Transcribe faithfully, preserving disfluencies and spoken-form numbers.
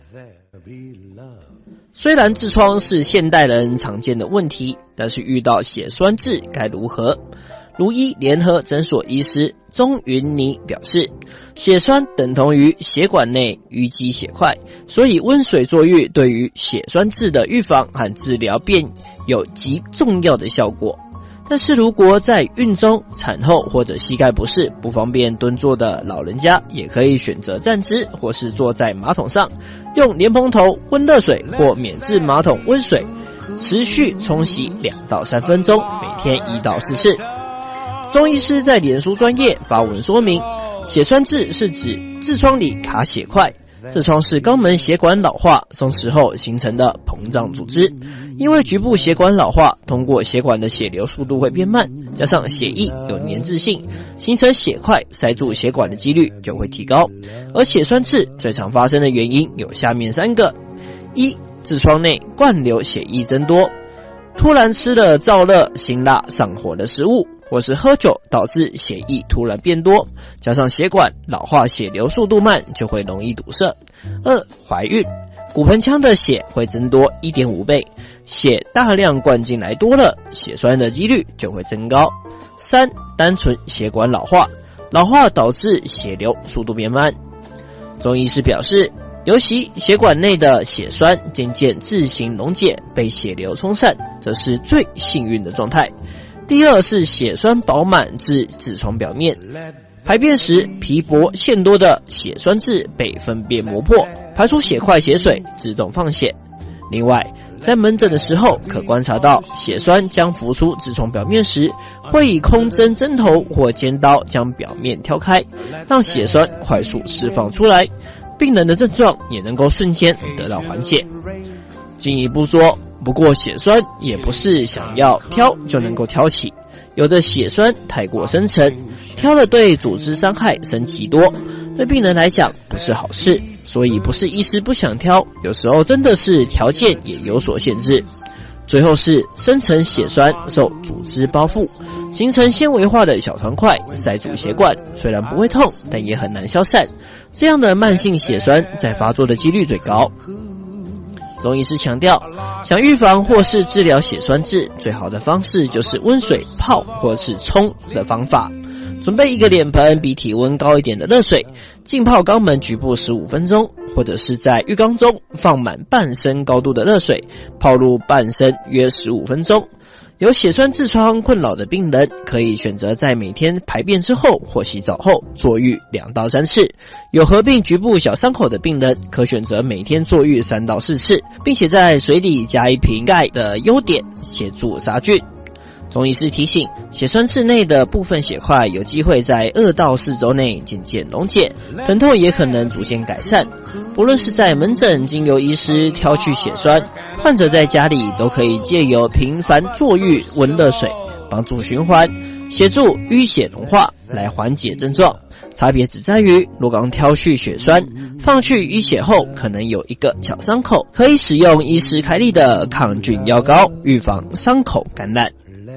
虽然痔疮是现代人常见的问题，但是遇到血栓痔该如何？如医联合诊所医师钟云妮表示，血栓等同于血管内淤积血块，所以温水坐浴对于血栓痔的预防和治疗便有极重要的效果。但是如果在孕中、产后或者膝盖不适不方便蹲坐的老人家，也可以选择站姿或是坐在马桶上，用莲蓬头温热水或免治马桶温水持续冲洗两到三分钟，每天一到四次。钟医师在脸书专页发文说明，血栓痔是指痔疮里卡血块，痔疮是肛门血管老化松弛后形成的膨胀组织，因为局部血管老化，通过血管的血流速度会变慢，加上血液有粘滞性，形成血块塞住血管的几率就会提高。而血栓痔最常发生的原因有下面三个：一、痔疮内灌流血液增多，突然吃了燥热、辛辣、上火的食物，或是喝酒导致血液突然变多，加上血管老化血流速度慢，就会容易堵塞。二、怀孕，骨盆腔的血会增多 一点五 倍，血大量灌进来多了，血栓的几率就会增高。三、单纯血管老化，老化导致血流速度变慢。钟医师表示，尤其血管内的血栓渐渐自行溶解，被血流冲散，这是最幸运的状态。第二是血栓饱满至痔疮表面，排便时皮薄馅多的血栓痔被粪便磨破，排出血块血水，自动放血。另外，在门诊的时候可观察到，血栓将浮出痔疮表面时，会以空针针头或尖刀将表面挑开，让血栓快速释放出来，病人的症状也能够瞬间得到缓解。进一步说，不过血栓也不是想要挑就能够挑起，有的血栓太过深层，挑了对组织伤害升级多，对病人来讲不是好事，所以不是医师不想挑，有时候真的是条件也有所限制。最后是深层血栓受组织包覆，形成纤维化的小团块塞住血管，虽然不会痛，但也很难消散，这样的慢性血栓在发作的几率最高。钟医师强调，想预防或是治疗血栓痔，最好的方式就是温水泡或是冲的方法。准备一个脸盆比体温高一点的热水，浸泡肛门局部十五分钟，或者是在浴缸中放满半身高度的热水，泡入半身约十五分钟。有血栓痔疮困扰的病人，可以选择在每天排便之后或洗澡后坐浴两到三次。有合并局部小伤口的病人，可选择每天坐浴三到四次，并且在水里加一瓶钙的优碘，协助杀菌。钟医师提醒，血栓痔内的部分血块有机会在二到四周内渐渐溶解，疼痛也可能逐渐改善。不论是在门诊经由医师挑去血栓，患者在家里都可以借由频繁坐浴温热水，帮助循环，协助淤血融化，来缓解症状。差别只在于，若刚挑去血栓，放去淤血后可能有一个小伤口，可以使用医师开立的抗菌药膏，预防伤口感染。